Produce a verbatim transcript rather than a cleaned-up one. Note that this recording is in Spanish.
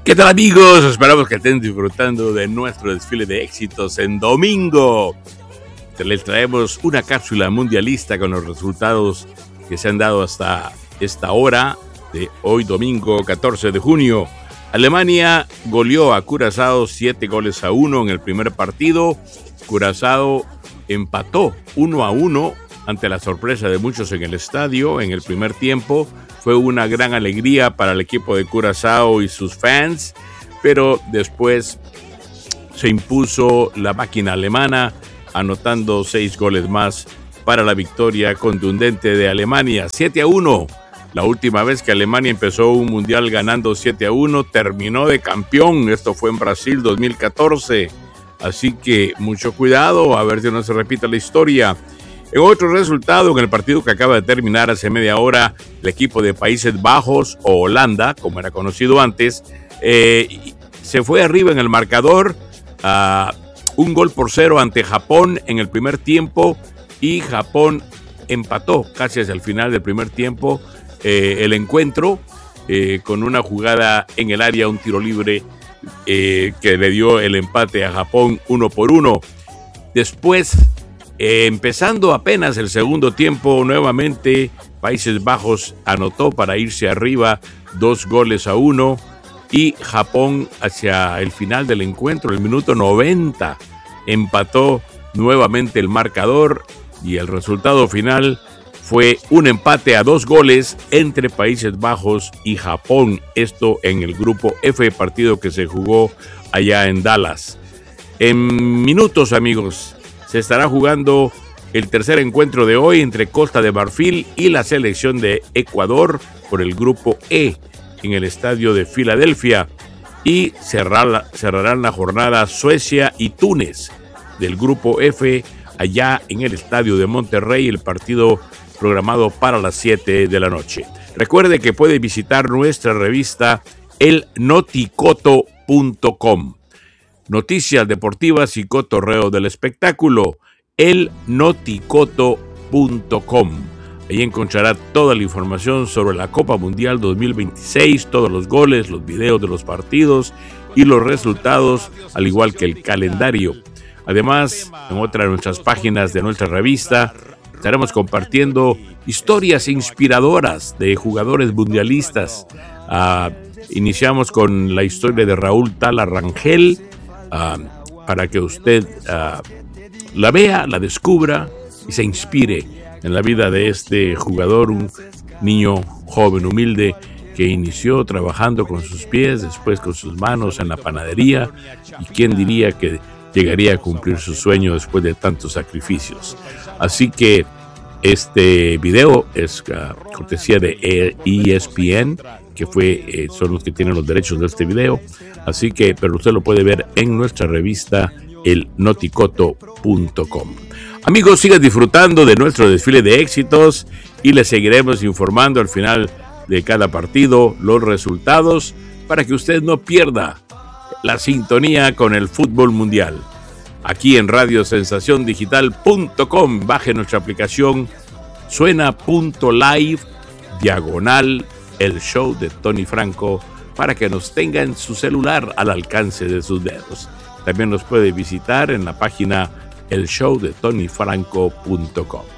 ¿Qué tal, amigos? Esperamos que estén disfrutando de nuestro desfile de éxitos en domingo. Les traemos una cápsula mundialista con los resultados que se han dado hasta esta hora de hoy, domingo catorce de junio. Alemania goleó a Curazao siete goles a uno en el primer partido. Curazao empató uno a uno ante la sorpresa de muchos en el estadio en el primer tiempo. Fue una gran alegría para el equipo de Curazao y sus fans, pero después se impuso la máquina alemana, anotando seis goles más para la victoria contundente de Alemania, siete a uno. La última vez que Alemania empezó un mundial ganando siete a uno, terminó de campeón. Esto fue en Brasil dos mil catorce. Así que mucho cuidado, a ver si no se repite la historia. En otro resultado, en el partido que acaba de terminar hace media hora, el equipo de Países Bajos, o Holanda, como era conocido antes, eh, se fue arriba en el marcador, uh, un gol por cero ante Japón en el primer tiempo, y Japón empató casi hacia el final del primer tiempo eh, el encuentro eh, con una jugada en el área, un tiro libre eh, que le dio el empate a Japón uno por uno. Después, Eh, empezando apenas el segundo tiempo, nuevamente Países Bajos anotó para irse arriba dos goles a uno, y Japón hacia el final del encuentro, el minuto noventa, empató nuevamente el marcador, y el resultado final fue un empate a dos goles entre Países Bajos y Japón, esto en el grupo F, partido que se jugó allá en Dallas. En minutos, amigos, se estará jugando el tercer encuentro de hoy entre Costa de Marfil y la selección de Ecuador por el grupo E en el estadio de Filadelfia, y cerrar, cerrarán la jornada Suecia y Túnez del grupo F allá en el estadio de Monterrey, el partido programado para las siete de la noche. Recuerde que puede visitar nuestra revista el noticoto punto com. Noticias deportivas y cotorreo del espectáculo, el noticoto punto com. Ahí encontrará toda la información sobre la Copa Mundial dos mil veintiséis, todos los goles, los videos de los partidos y los resultados, al igual que el calendario. Además, en otra de nuestras páginas de nuestra revista, estaremos compartiendo historias inspiradoras de jugadores mundialistas. Uh, iniciamos con la historia de Raúl Tala Rangel, Uh, para que usted uh, la vea, la descubra y se inspire en la vida de este jugador, un niño joven, humilde, que inició trabajando con sus pies, después con sus manos en la panadería, y quién diría que llegaría a cumplir su sueño después de tantos sacrificios. Así que este video es uh, cortesía de E S P N, que fue, eh, son los que tienen los derechos de este video. Así que, pero usted lo puede ver en nuestra revista, el noticoto punto com. Amigos, sigan disfrutando de nuestro desfile de éxitos y les seguiremos informando al final de cada partido los resultados para que usted no pierda la sintonía con el fútbol mundial. Aquí en radio sensación digital punto com, baje nuestra aplicación suena.live, diagonal, el show de Tony Franco, para que nos tenga en su celular al alcance de sus dedos. También nos puede visitar en la página el show de tony franco punto com.